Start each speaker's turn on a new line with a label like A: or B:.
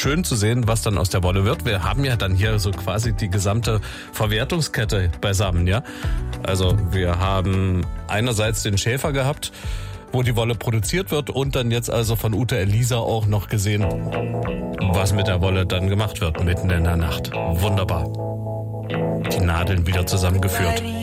A: schön zu sehen, was dann aus der Wolle wird. Wir haben ja dann hier so quasi die gesamte Verwertungskette beisammen, ja. Also wir haben einerseits den Schäfer gehabt, wo die Wolle produziert wird und dann jetzt also von Ute Elisa auch noch gesehen, was mit der Wolle dann gemacht wird mitten in der Nacht. Wunderbar. Die Nadeln wieder zusammengeführt.